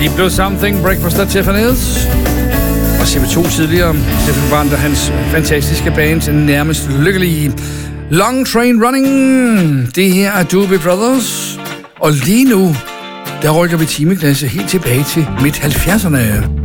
Deep Blue Something, Breakfast at Tiffany's. Og CV2 tidligere, Steffen Brandt og hans fantastiske band, nærmest lykkelige. Long Train Running, det her er Doobie Brothers. Og lige nu, der rykker vi timeklasse helt tilbage til midt-70'erne.